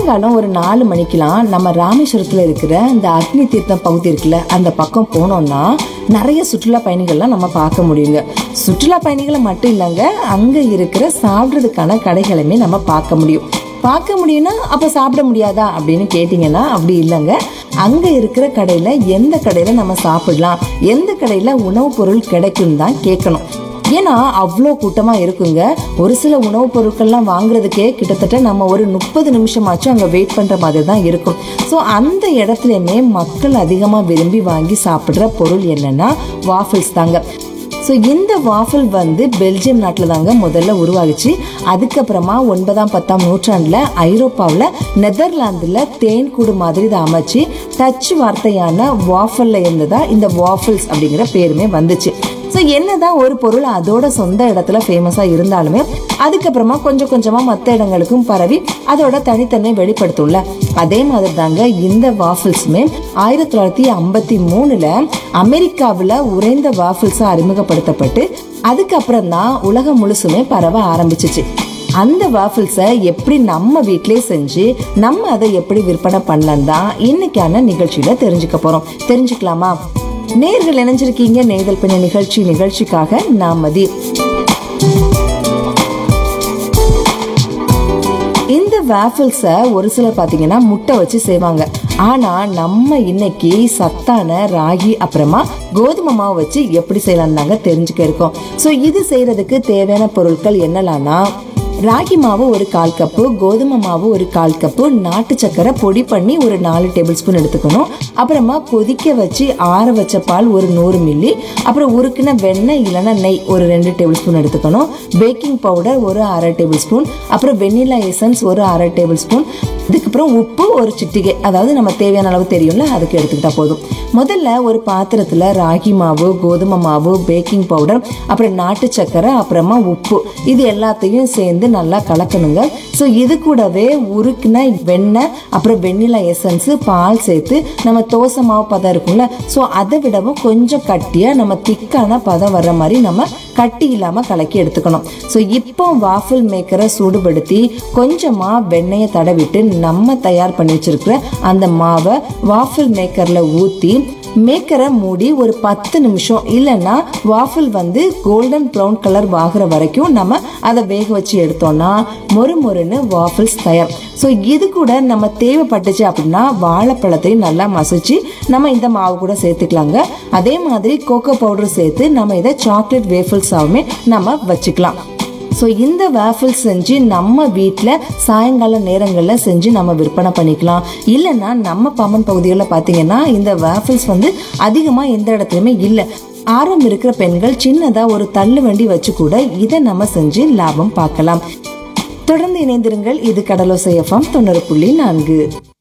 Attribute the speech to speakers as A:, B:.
A: சாயங்காலம் ஒரு 4 மணிக்கெல்லாம் நம்ம ராமேஸ்வரத்துல இருக்கிற இந்த அக்னி தீர்த்தம் பகுதி இருக்குல்ல, அந்த பக்கம் போனோம்னா நிறைய சுற்றுலா பயணிகள்லாம் நம்ம பார்க்க முடியுங்க. சுற்றுலா பயணிகளை மட்டும் இல்லைங்க, அங்க இருக்கிற சாப்பிட்றதுக்கான கடைகளுமே நம்ம பார்க்க முடியும்னா அப்ப சாப்பிட முடியாதா அப்படின்னு கேட்டீங்கன்னா அப்படி இல்லைங்க. அங்க இருக்கிற கடையில எந்த கடையில நம்ம சாப்பிடலாம், எந்த கடையில உணவுப் பொருள் கிடைக்கும் தான் கேட்கணும். ஏன்னா அவ்வளோ கூட்டமா இருக்குங்க. ஒரு சில உணவுப் பொருட்கள்லாம் வாங்குறதுக்கே கிட்டத்தட்ட நம்ம ஒரு 30 நிமிஷமாச்சும் அங்க வெயிட் பண்ற மாதிரி தான் இருக்கும். ஸோ அந்த இடத்துலயுமே மக்கள் அதிகமா விரும்பி வாங்கி சாப்பிடுற பொருள் என்னன்னா வாஃபிள்ஸ் தாங்க. ஸோ இந்த வாஃபிள் பெல்ஜியம் நாட்டில் தாங்க முதல்ல உருவாகிச்சு. அதுக்கப்புறமா 9ஆம் 10ஆம் நூற்றாண்டுல ஐரோப்பாவில் நெதர்லாந்துல தேன்கூடு மாதிரி இதை அமைச்சு டச் வார்த்தையான வாஃபல்ல இருந்ததா இந்த வாஃபிள்ஸ் அப்படிங்கிற பேருமே வந்துச்சு. ஸோ என்னதான் ஒரு பொருள் அதோட சொந்த இடத்துல ஃபேமஸா இருந்தாலுமே அதுக்கப்புறமா கொஞ்சம் கொஞ்சமா மற்ற இடங்களுக்கும் பரவி அதோட தனித்தன்மை வெளிப்படுத்தும்ல, அதே மாதிரி தாங்க இந்த வாஃபிள்ஸுமே 1953ல அமெரிக்காவில் உறைந்த வாஃபிள்ஸா அறிமுகப்படுத்தப்பட்டு அதுக்கப்புறம் தான் உலகம் முழுசுமே பரவ ஆரம்பிச்சிச்சு. அந்த வாஃபிள்ஸை எப்படி நம்ம வீட்டிலே செஞ்சு நம்ம அதை எப்படி விற்பனை பண்ணலாம் தான் இன்னைக்கான நிகழ்ச்சியில தெரிஞ்சுக்கலாமா? நேர்கள் இணைஞ்சிருக்கீங்க நெய்தல் பின்ன நிகழ்ச்சிக்காக நான் மதி. இந்த வாஃபிள்ஸை ஒரு சிலர் பாத்தீங்கன்னா முட்டை வச்சு செய்வாங்க. ஆனா நம்ம இன்னைக்கு சத்தான ராகி அப்புறமா கோதுமை மாவு வச்சு எப்படி செய்யலாம் தாங்க தெரிஞ்சுக்க இருக்கோம். ஸோ இது செய்யறதுக்கு தேவையான பொருட்கள் என்னலாம்னா ராகி மாவு ஒரு 1/4 கப்பு, கோதுமை மாவு ஒரு 1/4 கப்பு, நாட்டு சக்கரை பொடி பண்ணி ஒரு 4 டேபிள் ஸ்பூன் எடுத்துக்கணும். அப்புறமா கொதிக்க வச்சு ஆற வச்ச பால் ஒரு 100 மில்லி, அப்புறம் உருக்கின வெண்ணெய் இல்லைன்னா நெய் ஒரு 2 டேபிள் ஸ்பூன் எடுத்துக்கணும். பேக்கிங் பவுடர் ஒரு 1/2 டேபிள் ஸ்பூன், அப்புறம் வெண்ணிலா எசன்ஸ் ஒரு 1/2 டேபிள் ஸ்பூன், அதுக்கப்புறம் உப்பு ஒரு சிட்டிகை, அதாவது நம்ம தேவையான அளவு தெரியும்ல அதுக்கு எடுத்துக்கிட்டா போதும். முதல்ல ஒரு பாத்திரத்துல ராகி மாவு, கோதுமை மாவு, பேக்கிங் பவுடர், அப்புறம் நாட்டு சக்கரை, அப்புறமா உப்பு இது எல்லாத்தையும் சேர்ந்து நல்லா கலக்கணுங்க. ஸோ இது கூடவே உருக்கின வெண்ணெய், அப்புறம் வெண்ணிலா எசன்ஸ், பால் சேர்த்து நம்ம தோசை மாவு பதம் இருக்கும்ல, ஸோ அதை விடவும் கொஞ்சம் கட்டியா நம்ம திக்கான பதம் வர்ற மாதிரி நம்ம கட்டி இல்லாம கலக்கி எடுத்துக்கணும். ஸோ இப்போ வாஃபிள் மேக்கரை சூடுபடுத்தி கொஞ்சமா வெண்ணெயை தடவிட்டு நம்ம தயார் பண்ணி வச்சிருக்கிற அந்த மாவை வாஃபிள் மேக்கர்ல ஊத்தி மேக்கரை மூடி ஒரு 10 நிமிஷம் இல்லைன்னா வாஃபிள் கோல்டன் ப்ரௌன் கலர் ஆகுற வரைக்கும் நம்ம அதை வேக வச்சு எடுத்தோம்னா மொறுமொறுன்னு வாஃபிள்ஸ் தயார். ஸோ இது கூட நம்ம தேவைப்பட்டுச்சு அப்படின்னா வாழைப்பழத்தையும் நல்லா மசிச்சு நம்ம இந்த மாவு கூட சேர்த்துக்கலாங்க. அதே மாதிரி கோகோ பவுடர் சேர்த்து நம்ம இதை சாக்லேட் வேஃபிள்ஸாவுமே நம்ம வச்சுக்கலாம். ஸோ இந்த வேஃபிள்ஸ் செஞ்சு நம்ம வீட்டில் சாயங்கால நேரங்களில் செஞ்சு நம்ம விற்பனை பண்ணிக்கலாம். இல்லைன்னா நம்ம பாம்பன் பகுதிகளில் பார்த்தீங்கன்னா இந்த வேஃபிள்ஸ் அதிகமாக எந்த இடத்துலையுமே இல்லை. ஆர்வம் இருக்கிற பெண்கள் சின்னதாக ஒரு தள்ளு வண்டி வச்சு கூட இதை நம்ம செஞ்சு லாபம் பார்க்கலாம். தொடர்ந்து இணைந்திருங்கள். இது கடலோசை FM 90.4.